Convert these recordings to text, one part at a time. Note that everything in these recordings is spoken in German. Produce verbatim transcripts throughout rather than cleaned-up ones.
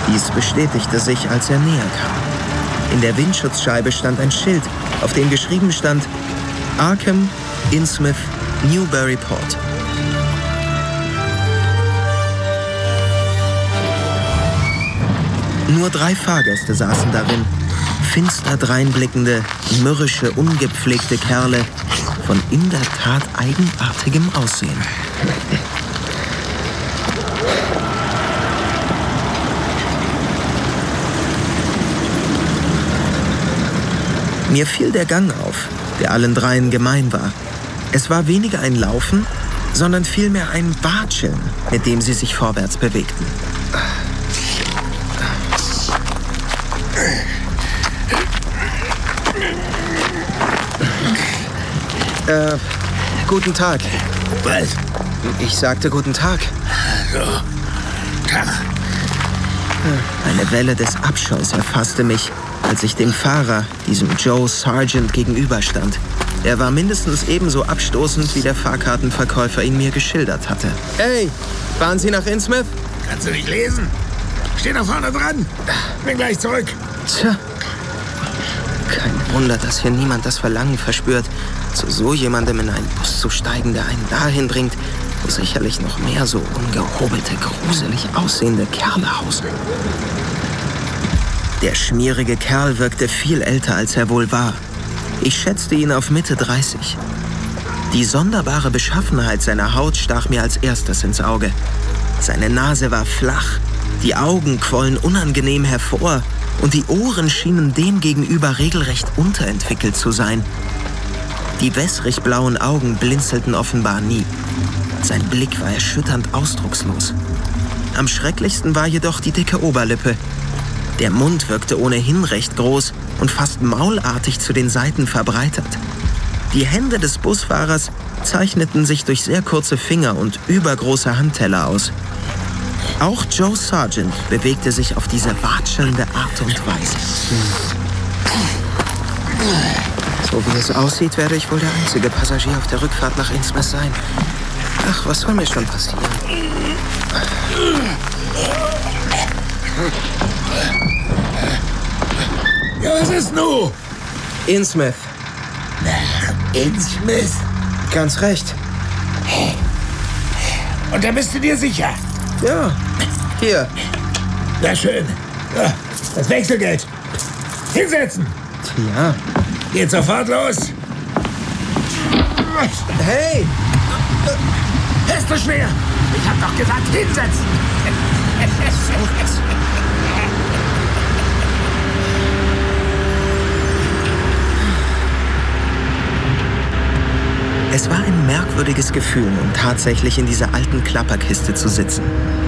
Dies bestätigte sich, als er näher kam. In der Windschutzscheibe stand ein Schild, auf dem geschrieben stand Arkham, Innsmouth, Newburyport. Nur drei Fahrgäste saßen darin. Finster dreinblickende, mürrische, ungepflegte Kerle von in der Tat eigenartigem Aussehen. Mir fiel der Gang auf, der allen dreien gemein war. Es war weniger ein Laufen, sondern vielmehr ein Watscheln, mit dem sie sich vorwärts bewegten. Äh, guten Tag. Was? Ich sagte guten Tag. So, Tag. Eine Welle des Abscheus erfasste mich, als ich dem Fahrer, diesem Joe Sargent, gegenüberstand. Er war mindestens ebenso abstoßend, wie der Fahrkartenverkäufer ihn mir geschildert hatte. Hey, fahren Sie nach Innsmouth? Kannst du nicht lesen? Steh da vorne dran. Bin gleich zurück. Tja. Kein Wunder, dass hier niemand das Verlangen verspürt, zu so jemandem in einen Bus zu steigen, der einen dahin bringt, wo sicherlich noch mehr so ungehobelte, gruselig aussehende Kerle hausen. Der schmierige Kerl wirkte viel älter, als er wohl war. Ich schätzte ihn auf Mitte dreißig. Die sonderbare Beschaffenheit seiner Haut stach mir als erstes ins Auge. Seine Nase war flach, die Augen quollen unangenehm hervor und die Ohren schienen demgegenüber regelrecht unterentwickelt zu sein. Die wässrig blauen Augen blinzelten offenbar nie. Sein Blick war erschütternd ausdruckslos. Am schrecklichsten war jedoch die dicke Oberlippe. Der Mund wirkte ohnehin recht groß und fast maulartig zu den Seiten verbreitert. Die Hände des Busfahrers zeichneten sich durch sehr kurze Finger und übergroße Handteller aus. Auch Joe Sargent bewegte sich auf diese watschelnde Art und Weise. So wie es aussieht, werde ich wohl der einzige Passagier auf der Rückfahrt nach Innsmouth sein. Ach, was soll mir schon passieren? Ja, was ist nun? Innsmouth. Innsmouth? Ganz recht. Und da bist du dir sicher? Ja, hier. Na schön. Ja, das Wechselgeld. Hinsetzen. Ja. Geht sofort los. Hey! Ist so schwer. Ich hab doch gesagt, hinsetzen. Es war ein merkwürdiges Gefühl, nun tatsächlich in dieser alten Klapperkiste zu sitzen.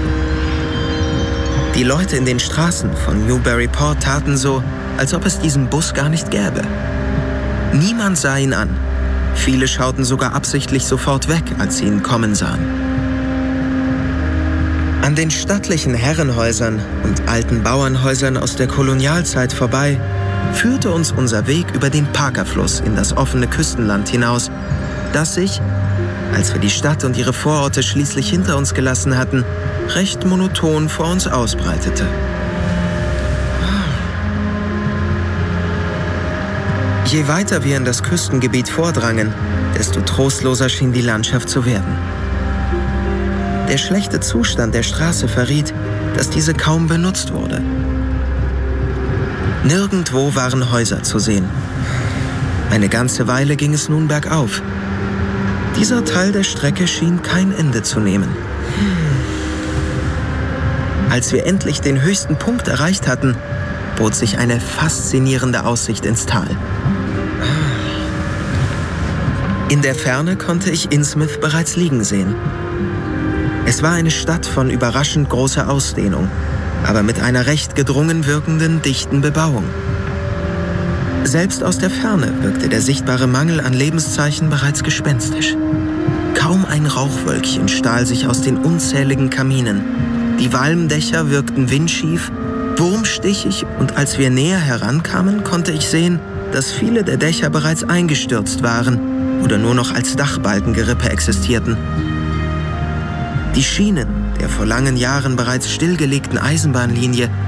Die Leute in den Straßen von Newburyport taten so, als ob es diesen Bus gar nicht gäbe. Niemand sah ihn an. Viele schauten sogar absichtlich sofort weg, als sie ihn kommen sahen. An den stattlichen Herrenhäusern und alten Bauernhäusern aus der Kolonialzeit vorbei führte uns unser Weg über den Parkerfluss in das offene Küstenland hinaus, das sich, als wir die Stadt und ihre Vororte schließlich hinter uns gelassen hatten, recht monoton vor uns ausbreitete. Je weiter wir in das Küstengebiet vordrangen, desto trostloser schien die Landschaft zu werden. Der schlechte Zustand der Straße verriet, dass diese kaum benutzt wurde. Nirgendwo waren Häuser zu sehen. Eine ganze Weile ging es nun bergauf. Dieser Teil der Strecke schien kein Ende zu nehmen. Als wir endlich den höchsten Punkt erreicht hatten, bot sich eine faszinierende Aussicht ins Tal. In der Ferne konnte ich Innsmouth bereits liegen sehen. Es war eine Stadt von überraschend großer Ausdehnung, aber mit einer recht gedrungen wirkenden, dichten Bebauung. Selbst aus der Ferne wirkte der sichtbare Mangel an Lebenszeichen bereits gespenstisch. Kaum ein Rauchwölkchen stahl sich aus den unzähligen Kaminen. Die Walmdächer wirkten windschief, wurmstichig, und als wir näher herankamen, konnte ich sehen, dass viele der Dächer bereits eingestürzt waren oder nur noch als Dachbalkengerippe existierten. Die Schienen der vor langen Jahren bereits stillgelegten Eisenbahnlinie